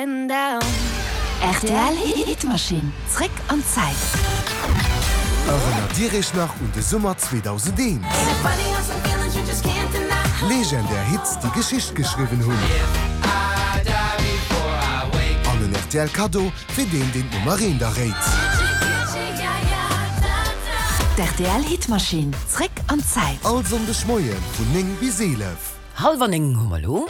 getting down. RTL Hitmaschine. Trick und Zeit. Erinnert ihr euch noch an den Sommer 2010? Legendär Hits, die Geschichte geschrieben haben. An den RTL Kado für den Nummer 1 da rät. RTL Hitmaschine. Trick und Zeit. Also um die Schmoyen von Ning bis 11. Halber Ning, hallo?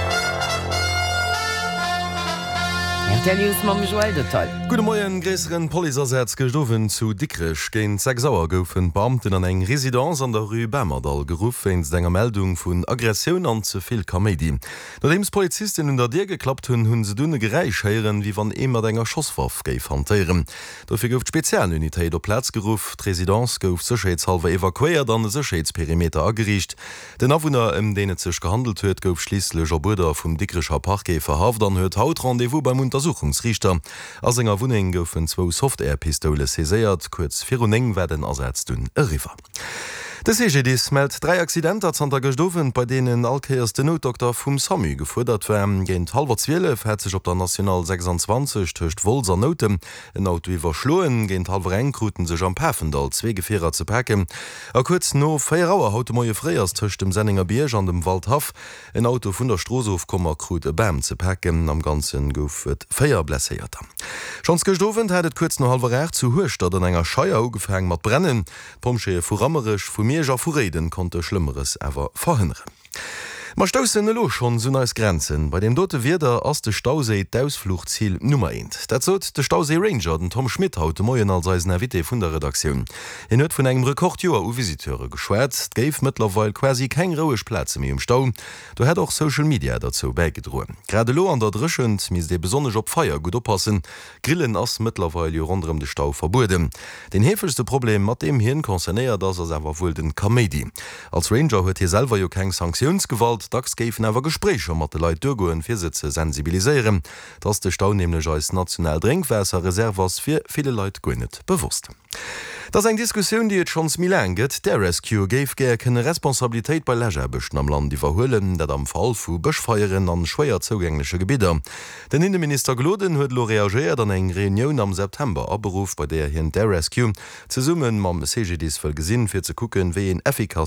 Gute Morgen, größeren Polizeieinsatz gestofen zu Dickrich gegen 6 Sauer goufen Beamten an eng Residenz an der Rue Bämerdal gerufen wegen einer Meldung von Aggression an zu viel Comedy. Nachdem Polizisten unter dir geklappt haben sie dünne Geräusch hören, wie wenn immer einer Schusswaffe hantieren. Dafür gouft Spezialunität auf Platz gerufen, die Residenz gouft sicherheitshalber evakuiert an den Sicherheitsperimeter angerichtet. Den Anwohner, den es sich gehandelt hat, gouft schließlich ein Bruder vom Dickricher Parquet verhaftet und hat heute Rendezvous beim Untersuchungsrichter. Aus enger Wohnung goufen 2 Software-Pistole sesiert, kurz 4 werden ersetzt und River. Der CGDs meldet 3 Accidenter zunter gestofen, bei denen alkeers den Notdoktor vom SAMU gefordert werden. Gegen 11:30 hat sich auf der National 26 töcht Wolser Noten ein Auto überschlagen, gegen 12:00 kruten sich am Pfaffendal 2 Gefährer zu packen. Kurz noch 4 Uhr heute Morgen Freiers töcht dem Senninger Bierg an dem Waldhaf ein Auto von der Straße aufkommen krut Bäm zu packen. Am Ganzen goufet 4 blessiert. Schon gestofen hat kurz noch 12:30 zu Hurstadt an enger Scheier angefangen mit Brennen. Pomsche furamerisch von mir Reden konnte Schlimmeres aber verhindern. Ma stausen lo schon so neus Grenzen. Bei dem dote Wider ass de Stausee d'Ausfluchtziel Nummer 1. Dat zot de Stausee Ranger den Tom Schmidt haut Moien als als Navité vun der Redaktion. En huet vun engem Rekordjoer u Visiteure geschwert, géif mittlerweile quasi kein rouech Plätze méi Stau. Du hat auch Social Media dazu beigedroen. Gerade lo an der Drschend mis de besonnech op Feier gut oppassen. Grillen ass mittlerweile jo rondem de Stau verbuden. Den hefelste Problem mat dem hin konzernéiert, dass awer wohl den Comedy. Als Ranger huet hier selber jo keng Sanktionsgewalt. Dacks géifen awer Gesprächer mat de Leiit durgoen fir se ze sensibiliseieren, dats de Stau nämlich als national Drinkwässer Reservers fir viele Leiit gonet bewusst. Das eng Diskussion, die et schons Milan gëtt, der Rescue géif kenne Responsabiltäit bei Lägerbechten am Land die verhullen, dat am Fall vu Bëchfeieren an schwéier zugängliche Gebieter. Den Innenminister Gloden huet lo reagiert an eng Reunion am September aberuf, bei der hin der Rescue ze summen mam CGDs vëll gesinn fir ze kucken, wie en effikaz